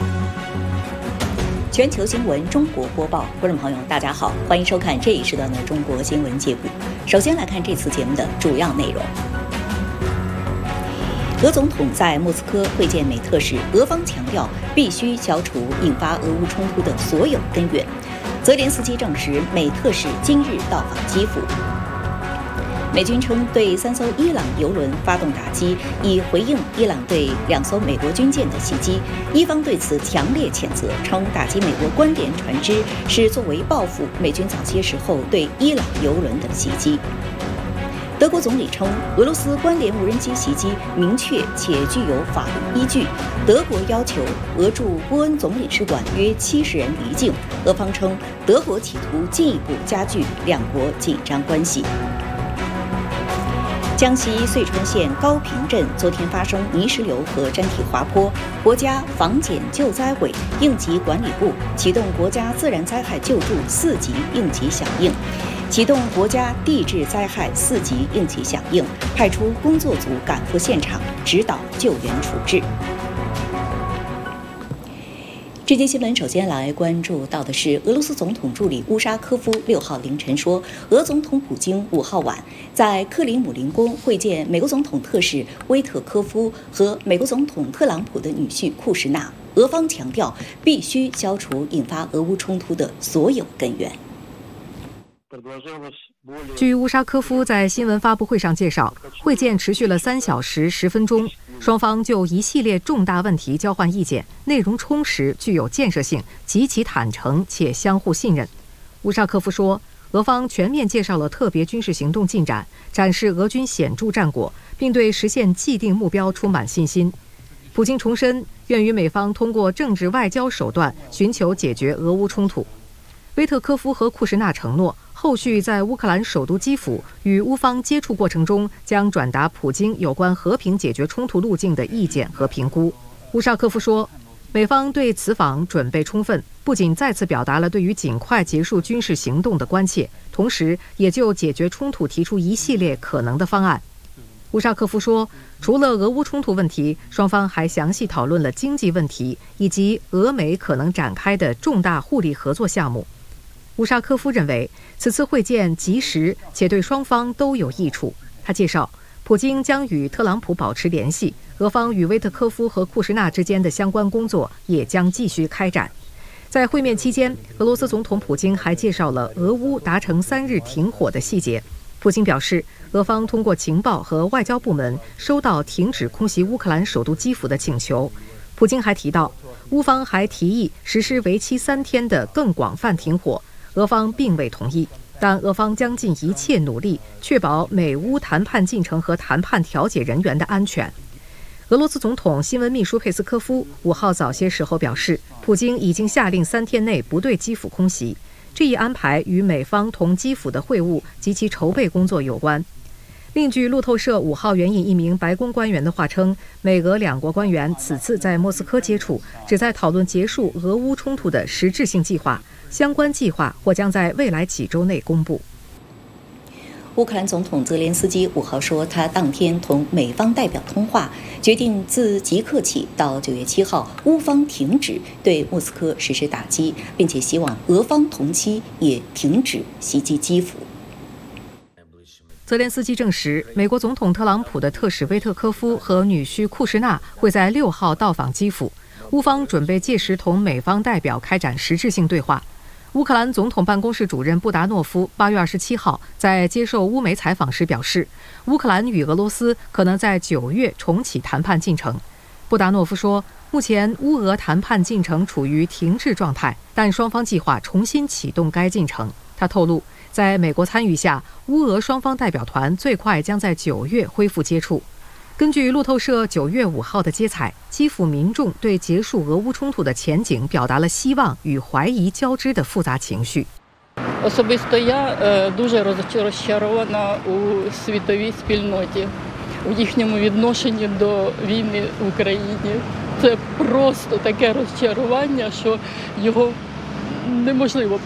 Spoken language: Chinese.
全球新闻中国播报，观众朋友大家好，欢迎收看这一时段的中国新闻节目。首先来看这次节目的主要内容。俄总统在莫斯科会见美特使，俄方强调必须消除引发俄乌冲突的所有根源。泽连斯基证实，美特使今日到访基辅。美军称对3艘伊朗油轮发动打击，以回应伊朗对2艘美国军舰的袭击。伊方对此强烈谴责，称打击美国关联船只是作为报复美军早些时候对伊朗油轮的袭击。德国总理称，俄罗斯关联无人机袭击明确且具有法律依据。德国要求俄驻波恩总领事馆约70人离境。俄方称，德国企图进一步加剧两国紧张关系。江西遂川县高平镇昨天发生泥石流和山体滑坡，国家防检救灾委应急管理部启动国家自然灾害救助4级应急响应，启动国家地质灾害4级应急响应，派出工作组赶赴现场指导救援处置。这节新闻首先来关注到的是，俄罗斯总统助理乌沙科夫6号凌晨说，俄总统普京5号晚在克里姆林宫会见美国总统特使威特科夫和美国总统特朗普的女婿库什纳。俄方强调必须消除引发俄乌冲突的所有根源。 据乌沙科夫在新闻发布会上介绍，会见持续了3小时10分钟，双方就一系列重大问题交换意见，内容充实、具有建设性、极其坦诚且相互信任。乌沙科夫说，俄方全面介绍了特别军事行动进展，展示俄军显著战果，并对实现既定目标充满信心。普京重申，愿与美方通过政治外交手段寻求解决俄乌冲突。威特科夫和库什纳承诺，后续在乌克兰首都基辅与乌方接触过程中，将转达普京有关和平解决冲突路径的意见和评估。乌沙科夫说，美方对此访准备充分，不仅再次表达了对于尽快结束军事行动的关切，同时也就解决冲突提出一系列可能的方案。乌沙科夫说，除了俄乌冲突问题，双方还详细讨论了经济问题以及俄美可能展开的重大互利合作项目。乌沙科夫认为，此次会见及时且对双方都有益处。他介绍，普京将与特朗普保持联系，俄方与威特科夫和库什纳之间的相关工作也将继续开展。在会面期间，俄罗斯总统普京还介绍了俄乌达成3日停火的细节。普京表示，俄方通过情报和外交部门收到停止空袭乌克兰首都基辅的请求。普京还提到，乌方还提议实施为期3天的更广泛停火，俄方并未同意，但俄方将尽一切努力确保美乌谈判进程和谈判调解人员的安全。俄罗斯总统新闻秘书佩斯科夫5号早些时候表示，普京已经下令3天内不对基辅空袭，这一安排与美方同基辅的会晤及其筹备工作有关。另据路透社5号援引一名白宫官员的话称，美俄2国官员此次在莫斯科接触，旨在讨论结束俄乌冲突的实质性计划，相关计划或将在未来几周内公布。 乌克兰总统泽连斯基5号说，他当天同美方代表通话，决定自即刻起到9月7号，乌方停止对莫斯科实施打击，并且希望俄方同期也停止袭击基辅。 泽连斯基证实，美国总统特朗普的特使威特科夫和女婿库什纳会在6号到访基辅，乌方准备届时同美方代表开展实质性对话。乌克兰总统办公室主任布达诺夫8月27号在接受乌媒采访时表示，乌克兰与俄罗斯可能在9月重启谈判进程。布达诺夫说，目前乌俄谈判进程处于停滞状态，但双方计划重新启动该进程。他透露，在美国参与下，乌俄双方代表团最快将在9月恢复接触。根据路透社9月5号的接采，基辅民众对结束俄乌冲突的前景表达了希望与怀疑交织的复杂情绪。 Особисто я дуже розчарована у світовій спільноті, у їхньому відношенні до війни в Україні. Це просто таке розчарування, що його неможливо